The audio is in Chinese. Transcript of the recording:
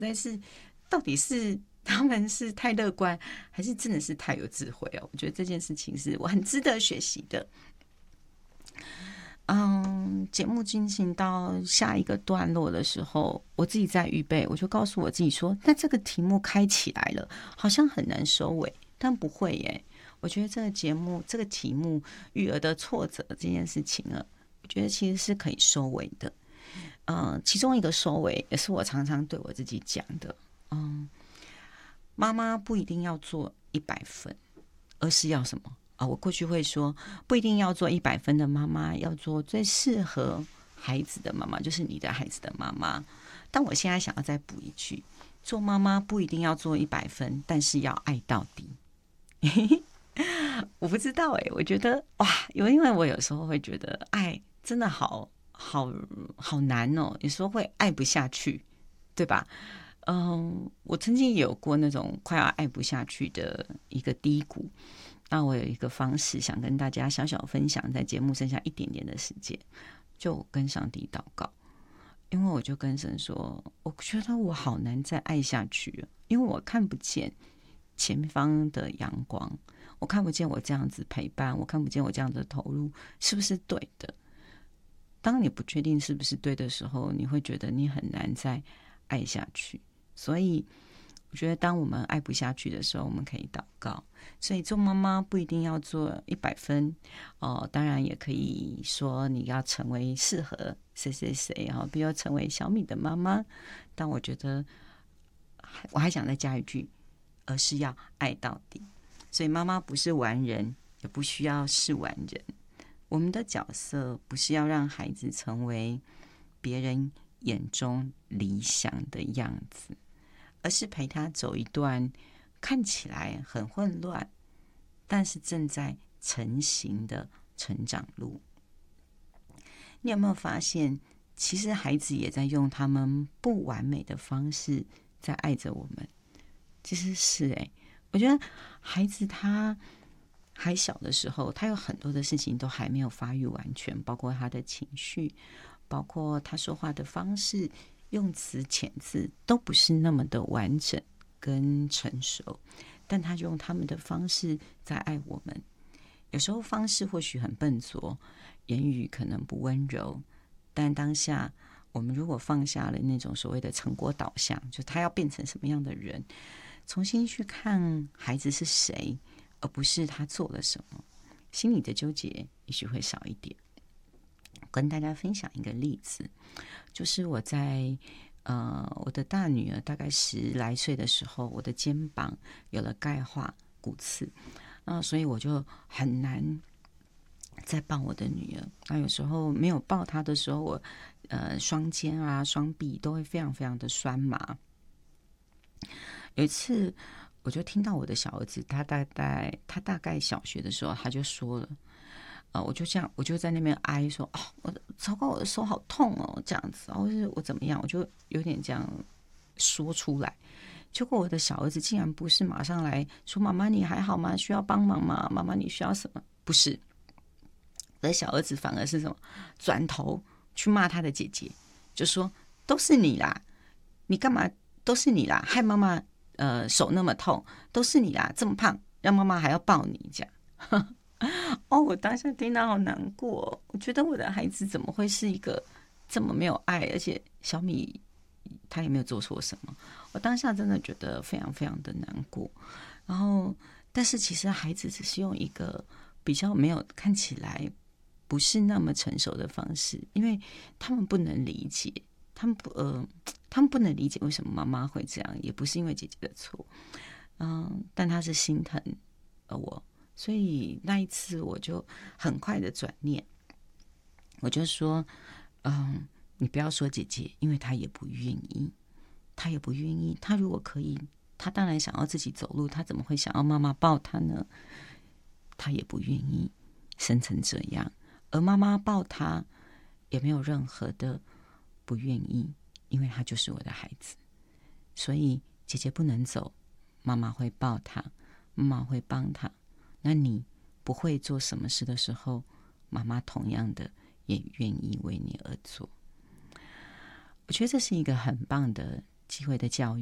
但是到底是他们是太乐观，还是真的是太有智慧哦？我觉得这件事情是我很值得学习的。节目进行到下一个段落的时候，我自己在预备，我就告诉我自己说，那这个题目开起来了，好像很难收尾，但不会耶。我觉得这个节目这个题目育儿的挫折这件事情呢，我觉得其实是可以收尾的。其中一个收尾也是我常常对我自己讲的。妈妈不一定要做100分，而是要什么啊？我过去会说，不一定要做100分的妈妈，要做最适合孩子的妈妈，就是你的孩子的妈妈。但我现在想要再补一句，做妈妈不一定要做100分，但是要爱到底。我不知道我觉得哇，因为我有时候会觉得爱真的好难哦，有时候会爱不下去，对吧？我曾经也有过那种快要爱不下去的一个低谷。那我有一个方式想跟大家小小分享，在节目剩下一点点的时间，就跟上帝祷告。因为我就跟神说，我觉得我好难再爱下去了，因为我看不见前方的阳光，我看不见我这样子陪伴，我看不见我这样的投入是不是对的。当你不确定是不是对的时候，你会觉得你很难再爱下去。所以我觉得当我们爱不下去的时候，我们可以祷告。所以做妈妈不一定要做100分当然也可以说你要成为适合谁谁谁比如成为小米的妈妈。但我觉得我还想再加一句，而是要爱到底。所以妈妈不是完人，也不需要是完人。我们的角色不是要让孩子成为别人眼中理想的样子，而是陪他走一段看起来很混乱，但是正在成型的成长路。你有没有发现，其实孩子也在用他们不完美的方式在爱着我们？其实是我觉得孩子他还小的时候，他有很多的事情都还没有发育完全，包括他的情绪，包括他说话的方式，用词遣字都不是那么的完整跟成熟，但他用他们的方式在爱我们。有时候方式或许很笨拙，言语可能不温柔，但当下我们如果放下了那种所谓的成果导向，就他要变成什么样的人，重新去看孩子是谁，而不是他做了什么，心里的纠结也许会少一点。跟大家分享一个例子，就是我在我的大女儿大概10来岁的时候，我的肩膀有了钙化骨刺，所以我就很难再抱我的女儿。那有时候没有抱她的时候，我双肩啊、双臂都会非常非常的酸麻。有一次，我就听到我的小儿子，他大概小学的时候，他就说了。我就在那边哀说，我糟糕，我的手好痛哦，这样子，或是我怎么样，我就有点这样说出来。结果我的小儿子竟然不是马上来说，妈妈你还好吗？需要帮忙吗？妈妈你需要什么？不是，我的小儿子反而是什么？转头去骂他的姐姐，就说都是你啦，你干嘛？都是你啦，害妈妈手那么痛，都是你啦，这么胖，让妈妈还要抱你这样。我当下听到好难过我觉得我的孩子怎么会是一个这么没有爱，而且小米他也没有做错什么，我当下真的觉得非常非常的难过。然后，但是其实孩子只是用一个比较没有看起来不是那么成熟的方式，因为他们不能理解，他们不能理解为什么妈妈会这样，也不是因为姐姐的错，但他是心疼我。所以那一次我就很快的转念，我就说你不要说姐姐，因为她也不愿意，她如果可以，她当然想要自己走路，她怎么会想要妈妈抱她呢？她也不愿意生成这样，而妈妈抱她也没有任何的不愿意，因为她就是我的孩子。所以姐姐不能走，妈妈会抱她，妈妈会帮她。那你不会做什么事的时候，妈妈同样的也愿意为你而做。我觉得这是一个很棒的机会的教育。